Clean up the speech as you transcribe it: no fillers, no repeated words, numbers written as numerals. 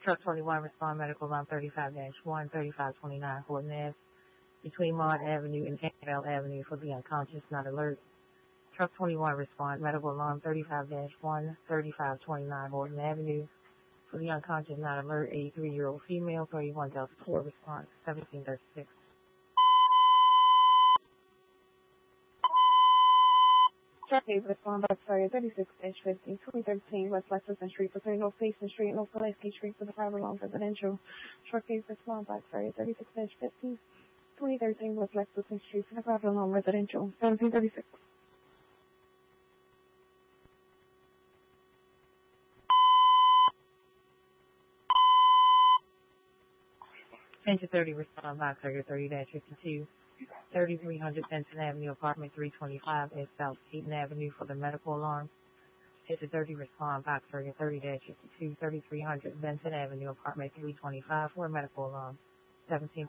Truck 21, respond medical alarm 35-1, 3529 Horton Ave, between Maud Avenue and Annabelle Avenue for the unconscious, not alert. Truck 21, respond medical alarm 35-1, 3529 Horton Avenue for the unconscious, not alert. 83-year-old female, 31 Delta 4, response 1736. Truck 8, respond box area 36-50, 2013 West Lexington Street, between North Payson Street and North Pulaski Street for the private loan residential. Truck 8, respond box area 36-50, 2013 West Lexington Street for the private loan residential. 1736. Engine 30, respond box area 30-52. 3300 Benson Avenue, apartment 325 at South Eaton Avenue for the medical alarm. Engine 30, respond box area 30-52. 3300 Benson Avenue, apartment 325 for a medical alarm. 17.